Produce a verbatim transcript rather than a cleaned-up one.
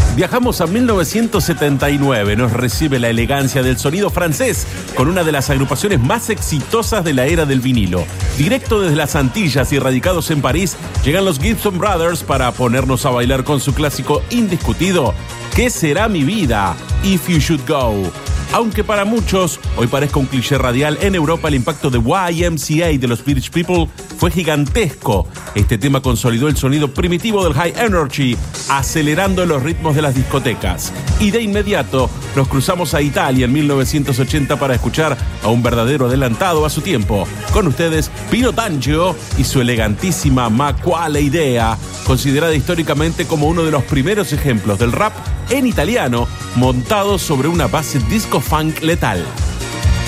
Viajamos a mil novecientos setenta y nueve. Nos recibe la elegancia del sonido francés con una de las agrupaciones más exitosas de la era del vinilo. Directo desde las Antillas y radicados en París, llegan los Gibson Brothers para ponernos a bailar con su clásico indiscutido, ¿Qué será mi vida? If You Should Go. Aunque para muchos hoy parezca un cliché radial, en Europa el impacto de Y M C A de los Village People fue gigantesco. Este tema consolidó el sonido primitivo del high energy, acelerando los ritmos de las discotecas. Y de inmediato nos cruzamos a Italia en mil novecientos ochenta para escuchar a un verdadero adelantado a su tiempo. Con ustedes, Pino D'Angio y su elegantísima Ma Quale Idea, considerada históricamente como uno de los primeros ejemplos del rap en italiano montado sobre una base disco funk letal.